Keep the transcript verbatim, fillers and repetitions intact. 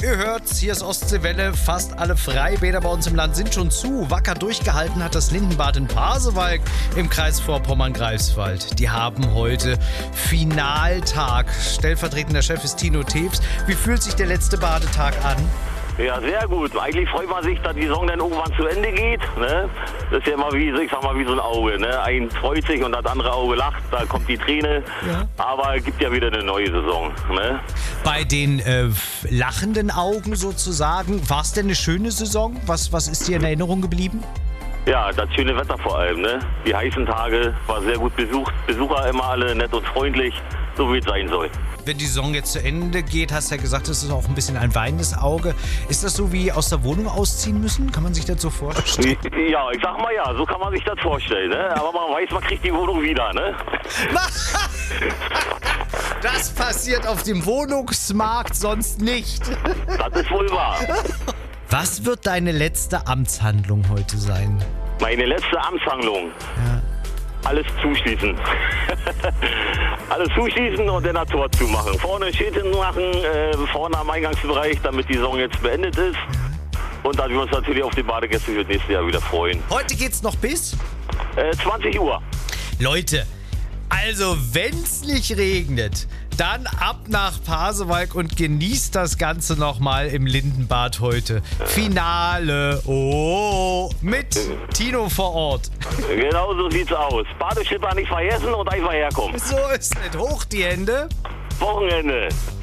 Ihr hört's, hier ist Ostseewelle. Fast alle Freibäder bei uns im Land sind schon zu. Wacker durchgehalten hat das Lindenbad in Pasewalk im Kreis Vorpommern-Greifswald. Die haben heute Finaltag. Stellvertretender Chef ist Tino Tews. Wie fühlt sich der letzte Badetag an? Ja, sehr gut. Eigentlich freut man sich, dass die Saison dann irgendwann zu Ende geht. Ne? Das ist ja immer wie, ich sag mal, wie so ein Auge. Ne? Ein freut sich und das andere Auge lacht, da kommt die Träne. Ja. Aber es gibt ja wieder eine neue Saison. Ne? Bei den äh, lachenden Augen sozusagen, war es denn eine schöne Saison? Was, was ist dir in Erinnerung geblieben? Ja, das schöne Wetter vor allem. Ne? Die heißen Tage, war sehr gut besucht. Besucher immer alle nett und freundlich, so wie es sein soll. Wenn die Saison jetzt zu Ende geht, hast du ja gesagt, das ist auch ein bisschen ein weinendes Auge. Ist das so wie aus der Wohnung ausziehen müssen? Kann man sich das so vorstellen? Ja, ich sag mal ja, so kann man sich das vorstellen. Ne? Aber man weiß, man kriegt die Wohnung wieder. Ne? Das passiert auf dem Wohnungsmarkt sonst nicht. Das ist wohl wahr. Was wird deine letzte Amtshandlung heute sein? Meine letzte Amtshandlung? Ja. Alles zuschließen. Alles zuschließen und den Tor zumachen. Vorne ein Schild machen, äh, vorne am Eingangsbereich, damit die Saison jetzt beendet ist. Und dann wir uns natürlich auf die Badegäste für das nächste Jahr wieder freuen. Heute geht's noch bis? Äh, zwanzig Uhr. Leute, also wenn's nicht regnet, dann ab nach Pasewalk und genießt das Ganze nochmal im Lindenbad heute. Finale, oh, mit Tino vor Ort. Genau so sieht's aus. Badeschipper nicht vergessen und einfach herkommen. So ist es. Hoch die Hände. Wochenende.